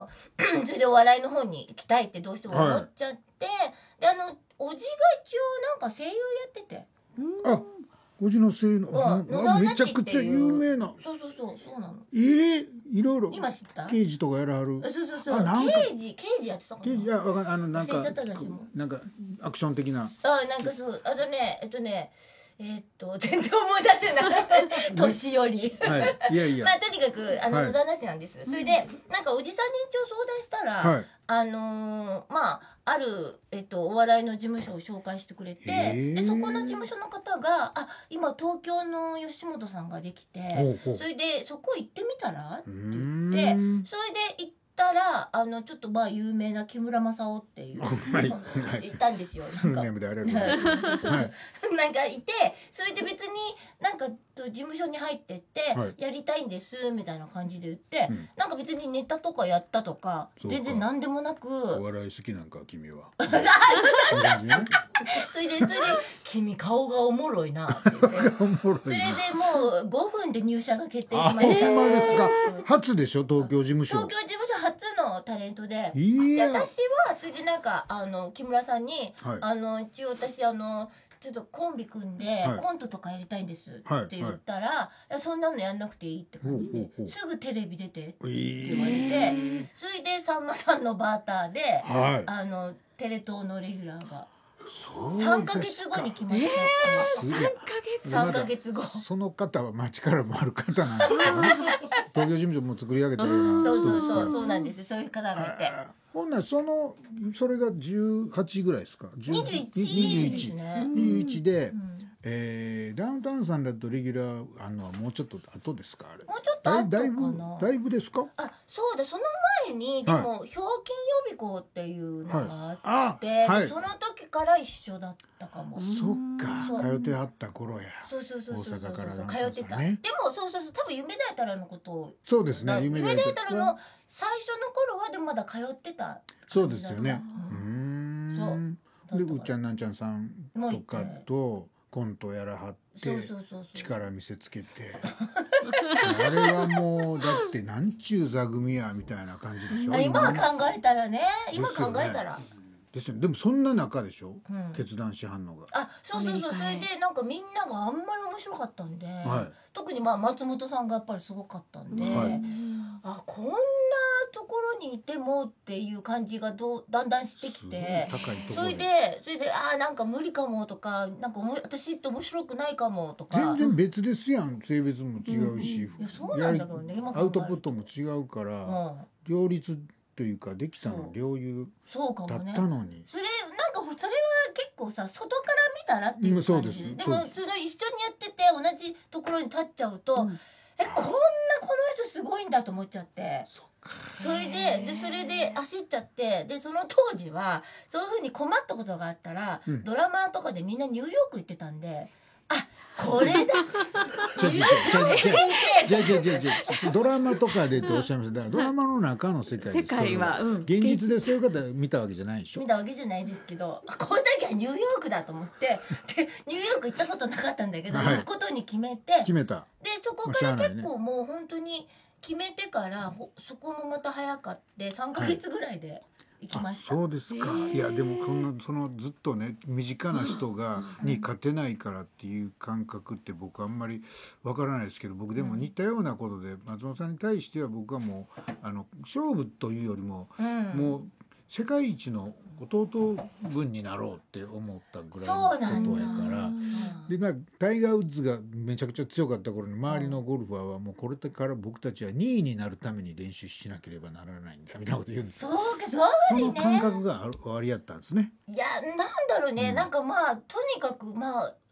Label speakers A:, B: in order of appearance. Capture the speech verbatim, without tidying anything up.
A: それでお笑いの方に行きたいってどうしても思っちゃって、はい、であのおじが一応なんか声優やってて、
B: あ、おじの声優の、うん、めちゃくちゃ有名な。
A: そうそうそうそうなの。
B: えー、いろいろ
A: 今知った？
B: 刑事とかやらはる。
A: そうそうそう。刑事刑事やってたかな。
B: 刑事、いや、わかん、あのなんか
A: なん
B: かアクション的な。
A: あ、なんかそう、あとね、えっとね。えー、っと全然思い出せない年寄り、
B: はい、いやいや、
A: まあとにかくあの野沢なしなんです、はい、それでなんかおじさんに一応相談したら、はい、あのー、まあある、えっと、お笑いの事務所を紹介してくれて、でそこの事務所の方があ今東京の吉本さんができて、それでそこ行ってみたらって言って、それで行ってたらあのちょっとまあ有名な木村正夫っていういたんですよ。なんかなんかいて、それで別になんか事務所に入ってってやりたいんですみたいな感じで言って、なんか別にネタとかやったとか全然何でもなく、
B: お笑い好きなんか君は。
A: それでそれで君顔がおもろいなって言って、それでもうごふんで入社が決定しました。
B: ほんまですか。初でしょ東京事務所。
A: 東京事務所初のタレントで、で私はそれでなんかあの木村さんに、はい、あの一応私あのちょっとコンビ組んで、はい、コントとかやりたいんですって言ったら、はいはい、いやそんなのやんなくていいって感じで、ほうほうほう、すぐテレビ出てって言われて、えー、それでさんまさんのバーターで、はい、あのテレ東のレギュラーがさんかげつごに決まっちゃって、えー、さんかげつご
B: その方は街からもある方なんですかね。東京事務所も作り上げたような
A: そうそうそうそうなんです。そういう方がいて、
B: ほんならそのそれがじゅうはちぐらいですか。
A: にじゅういちですね。
B: にじゅういちで、うん、えー、ダウンタウンさんだとレギュラーあのはもうちょっと後ですか。あれ
A: もうちょっと後かな。
B: だいぶだいぶですか。
A: あ、そうだ、その前にでも、はい、ひょうきん予備校っていうのがあって、はい、その時から一緒だったかも。
B: そっか、通ってはった頃や。
A: そうそうそうそう、
B: 大阪から
A: 通ってた、ね、でもそうそうそう、多分夢大太郎のことを、
B: そうですね、
A: 夢大太郎の最初の頃はでもまだ通ってた。
B: そうですよね。うん、そうでうっちゃんなんちゃんさんとかとコントやらはって力見せつけてあれはもうだってなんちゅう座組やみたいな感じでしょ。
A: 今は考えたらね、今考えたら
B: ですよね。でもそんな中でしょ、うん、決断しはんのが。
A: あ、そうそうそう。それでなんかみんながあんまり面白かったんで、はい、特にまあ松本さんがやっぱりすごかったんで、はい、あ、こんなところにいてもっていう感じがどだんだんしてきて、それでそれであ、なんか無理かもとか、なんか私って面白くないかもとか。
B: 全然別ですやん。性別も違うし、
A: うん、いやそうなんだけどね、今
B: アウトプットも違うから、うん、両立というかできたの両優だったのに、
A: それなんかそれは結構さ、外から見たらっていう感じで、うん、でもそれ一緒にやってて同じところに立っちゃうと、うん、え、こんなこの人すごいんだと思っちゃって、そ, それででそれで焦っちゃって、でその当時はそういう風に困ったことがあったら、うん、ドラマとかでみんなニューヨーク行ってたんで、あ、これだ
B: じゃじゃじゃじゃドラマとかでっておっしゃいました。だからドラマの中の世界
C: 世界は、うん、
B: 現実でそういう方見たわけじゃないでしょ。
A: 見たわけじゃないですけど、この時はニューヨークだと思ってでニューヨーク行ったことなかったんだけど、はい、行くことに決めて
B: 決めた。
A: でそこから結構もう本当に決めてからそこもまた早かってさんかげつぐらいで、はい、行きました。
B: そうですか。いやでもそんなそのずっとね身近な人がに勝てないからっていう感覚って僕あんまりわからないですけど、僕でも似たようなことで松本さんに対しては僕はもうあの勝負というよりも、うん、もう世界一の弟分になろうって思ったぐらいのことやから。でまあタイガー・ウッズがめちゃくちゃ強かった頃に周りのゴルファーはもうこれから僕たちはにいになるために練習しなければならないんだみたいなこと言うんですよ。
A: そうか、そうね。
B: その感覚が終わりやったんですね。
A: いや、なんだろうね、うん、なんかまあとにかくまあ